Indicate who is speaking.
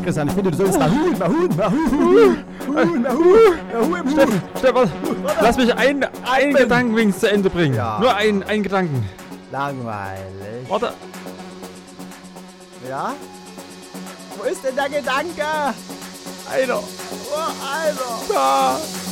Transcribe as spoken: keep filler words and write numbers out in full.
Speaker 1: Christian. Ich finde, du solltest Mahu, Mahu, Mahu, Mahu, Mahu, Mahu im
Speaker 2: Steffen, Stefan, lass mich ein, einen Gedanken wenigstens zu Ende bringen.
Speaker 1: Ja.
Speaker 2: Nur einen, einen Gedanken.
Speaker 1: Langweilig.
Speaker 2: Warte.
Speaker 1: Ja? Wo ist denn der Gedanke?
Speaker 2: Einer.
Speaker 1: Oh, einer.
Speaker 2: Da.